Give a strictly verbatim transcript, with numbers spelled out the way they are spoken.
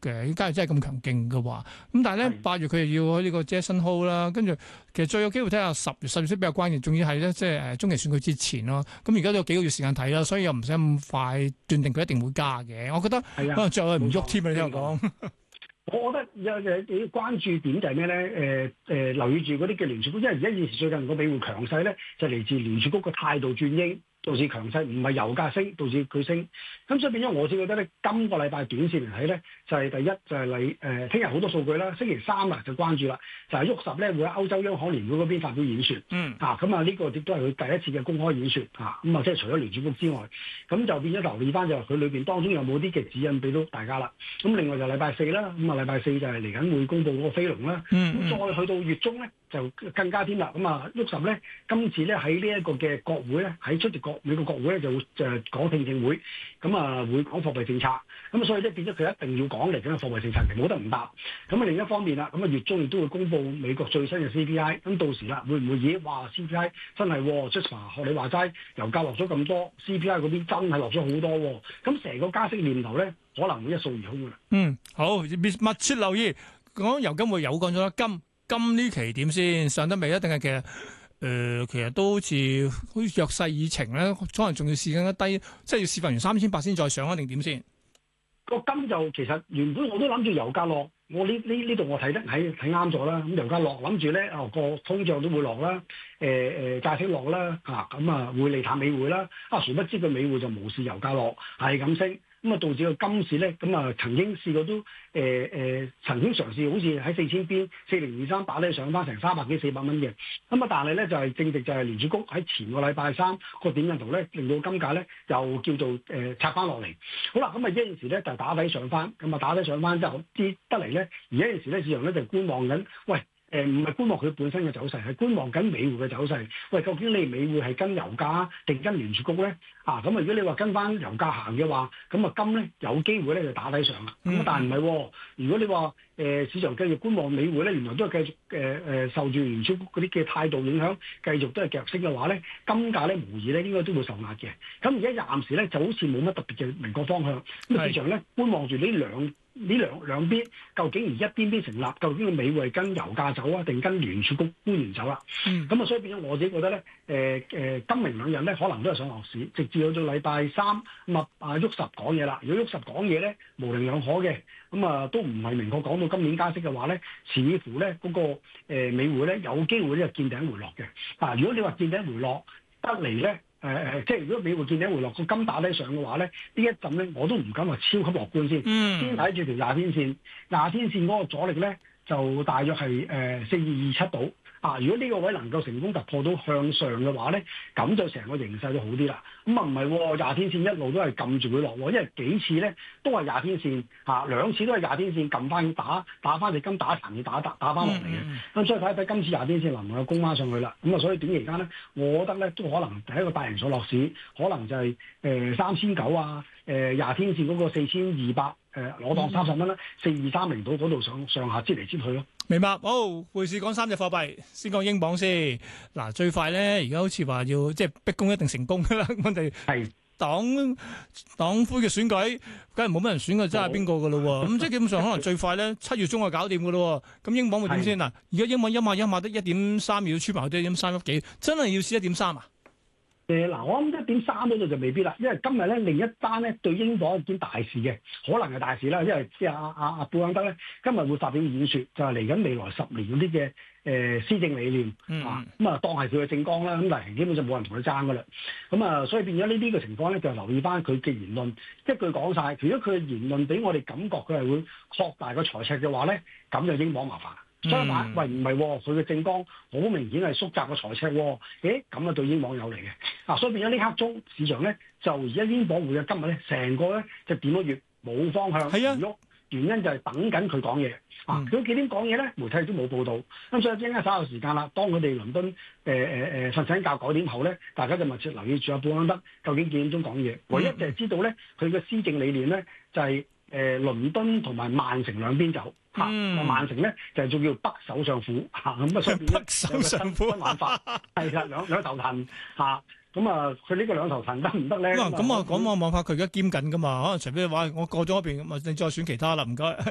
嘅，假如真係咁強勁嘅話，咁但係咧八月佢又要呢個 Jackson Hole 啦，跟住其實最有機會睇下十月，十月先比較關鍵，仲要係咧即係誒中期選舉之前咯。咁而家都有幾個月時間睇啦，所以又唔使咁快斷定佢一定會加嘅。我覺得可能最後唔喐添啊！你聽我講。 我覺得有有啲關注點就係咩咧？誒、呃、誒、呃，留意住嗰啲嘅聯儲局，因為而家現時最近個美匯強勢咧，就嚟自聯儲局嘅態度轉鷹，導致強勢，唔係油價升導致佢升。咁所以變咗，我自己覺得咧，今個禮拜短線嚟睇咧，就係、是、第一就係你誒，聽日好多數據啦，星期三啊就關注啦，就係喐十咧會喺歐洲央行年會嗰邊發表演說。嗯。啊，咁啊呢個亦都係佢第一次嘅公開演說。啊，咁啊即係除咗聯儲局之外，咁就變咗留意翻就係佢裏邊當中有冇啲嘅指引俾到大家啦。咁另外就禮拜四啦，咁啊禮拜四就係嚟緊會公布嗰個非農啦。嗯。咁再去到月中咧，就更加添啦。咁啊喐十咧，今次咧喺呢一個嘅國會咧，喺出席國美國國會咧就會就講聽證會，咁啊會講貨幣政策。咁所以咧變咗佢一定要講嚟緊嘅貨幣政策嘅，冇得唔答。咁啊另一方面啦，咁啊月中亦都會公布美國最新嘅 C P I。咁到時啦，會唔會咦？哇 C P I 真係 Jasper 學你話齋，油價落咗咁多 ，C P I 嗰邊真係落咗好多喎。咁成個加息念頭咧，可能會一掃而空㗎啦。嗯， 好，密切留意。講油金會有講咗啦，金金呢期點先上得未？一定係其實誒、呃，其實都好似好似弱勢已呈咧，可能仲要試更加低，即係要試翻完三千八先再上啊？定點先？ 個金就其實原本我都諗住油價落，我呢呢呢度我睇得睇睇啱咗啦。咁油價落，諗住咧啊個通脹都會落啦，誒誒債息落啦，嚇咁啊會利淡美匯啦。啊，殊不知個美匯就無視油價落，係咁升。咁啊，導致個金市咧，咁啊曾經試過都誒誒、呃呃、曾經嘗試好似喺四千邊四零二三打咧上翻成三百幾四百蚊嘅，咁啊但係咧就係、是、正值就係聯儲局喺前個禮拜三個點陣圖咧，令到金價咧又叫做誒、呃、拆翻落嚟。好啦，咁啊一陣時咧就打底上翻，咁啊打底上翻之後啲得嚟咧，而一陣時咧市場咧就觀望緊，喂。誒唔係觀望佢本身嘅走勢，係觀望緊美匯嘅走勢。喂，究竟你美匯係跟油價定跟聯儲局咧？啊，咁啊，如果你話跟翻油價行嘅話，咁啊金咧有機會咧就打底上啦。咁、嗯、但係唔係喎？如果你話誒、呃、市場繼續觀望美匯咧，原來都係繼續誒誒、呃、受住聯儲局嗰啲嘅態度影響，繼續都係夾升嘅話咧，金價咧無疑咧應該都會受壓嘅。咁而家暫時咧就好似冇乜特別嘅明確方向。咁啊市場咧觀望住呢兩。呢兩兩邊究竟而一邊邊成立，究竟個美匯係跟油價走啊，定跟聯儲局官員走啦？咁啊、嗯，所以變咗我自己覺得咧，誒、呃、誒、呃，今明兩日咧可能都係上落市，直至到到禮拜三咁啊啊喐十講嘢啦。如果喐十講嘢咧，模棱兩可嘅，咁啊都唔係明確講到今年加息嘅話咧，似乎咧嗰、那個、呃、美匯咧有機會咧見頂回落嘅。啊，如果你話見頂回落得嚟咧。誒誒、呃，即係如果美匯見頂回落，個金打低上嘅話咧，呢一陣咧我都唔敢話超級樂觀先。嗯、先睇住條廿天線，廿天線嗰個阻力咧就大約係誒四二二七度。啊，如果呢個位能夠成功突破到向上嘅話咧，咁就成個形勢都好啲啦。咁啊唔係喎，廿天線一路都係撳住佢落喎，因為幾次咧都係廿天線嚇、啊，兩次都係廿天線撳翻打打翻隻金打殘要打打打翻落嚟嘅。咁、嗯、所以睇一睇今次廿天線能唔能夠攻翻上去啦。咁啊，所以短期間咧，我覺得咧都可能第一個大型上落市，可能就係誒三千九啊，誒廿天線嗰個四千二百。誒攞當三十蚊啦，四二三零度嗰度上上下接嚟接去咯。 明白，好，匯市講三隻貨幣，先講英鎊先。嗱，最快咧，而家好似話要即係逼宮一定成功㗎啦。問題係黨黨魁嘅選舉，梗係冇乜人選嘅，真係邊個㗎咯喎？咁即係基本上可能最快咧，七月中就搞掂㗎咯喎。咁英鎊會點先嗱？而家英鎊一碼一碼得一點三，要穿埋去一點三一幾，真係要試一點三啊？ 誒嗱、呃，我諗一點三嗰度就未必啦，因為今日咧另一單咧對英鎊係件大事嘅，可能係大事啦，因為即係阿阿阿布朗德咧今日會發表演説，就係嚟緊未來十年嗰啲嘅誒施政理念、嗯、啊，咁啊當係佢嘅政綱啦，咁但係基本上冇人同佢爭噶啦，咁啊所以變咗呢啲嘅情況咧，就留意翻佢嘅言論，一句講晒，如果佢嘅言論俾我哋感覺佢係會擴大個財赤嘅話咧，咁就英鎊麻煩。相反，嗯、喂唔係，佢嘅政綱好明顯係縮窄個財赤，誒咁啊對英鎊有利嘅，啊所以變咗呢刻中市場咧就而家英鎊匯嘅今日咧成個咧就點咗月冇方向，係啊，喐原因就係等緊佢講嘢，啊佢幾點講嘢咧？媒體都冇報導，咁所以陣間稍後時間啦，當佢哋倫敦誒誒誒瞓醒覺九點後咧，大家就密切留意住阿布朗德究竟幾點鐘講嘢，唯一就係知道咧佢嘅施政理念咧就係、是。誒、呃，倫敦同埋曼城兩邊走嚇，嗯、曼城咧就係仲叫北首相府嚇，咁啊所以北首相府玩法係啦，兩兩頭騰嚇，咁啊佢呢個兩頭騰得唔得咧？咁啊咁啊講我望法佢而家兼緊噶嘛，可能除非話我過咗一邊，咁啊你再選其他啦，唔該。